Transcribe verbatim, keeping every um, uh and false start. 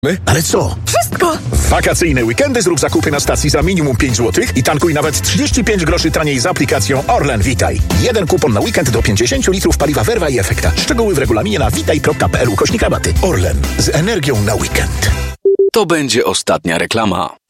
My? Ale co? Wszystko! W wakacyjne weekendy zrób zakupy na stacji za minimum pięć złotych i tankuj nawet trzydzieści pięć groszy taniej z aplikacją Orlen Witaj. Jeden kupon na weekend do pięćdziesiąt litrów paliwa Verva i Efekta. Szczegóły w regulaminie na witaj kropka p l ukośnik rabaty. Orlen. Z energią na weekend. To będzie ostatnia reklama.